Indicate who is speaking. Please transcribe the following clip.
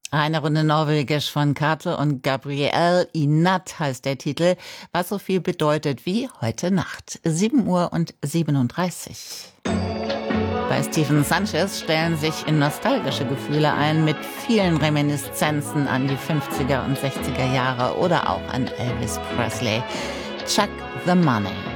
Speaker 1: Eine Runde Norwegisch von Kate und Gabrielle. I Natt heißt der Titel, was so viel bedeutet wie heute Nacht. 7:37 Uhr. Bei Stephen Sanchez stellen sich in nostalgische Gefühle ein mit vielen Reminiszenzen an die 50er und 60er Jahre oder auch an Elvis Presley. Chuck the Money.